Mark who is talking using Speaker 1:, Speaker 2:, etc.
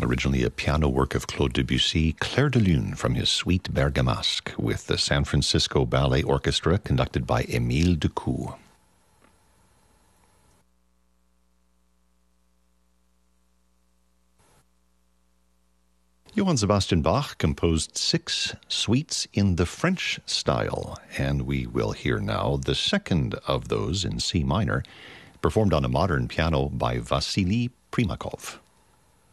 Speaker 1: originally a piano work of Claude Debussy, Clair de Lune from his Suite Bergamasque with the San Francisco Ballet Orchestra conducted by Émile Decou. Johann Sebastian Bach composed 6 suites in the French style, and we will hear now the second of those in C minor, performed on a modern piano by Vassily Primakov.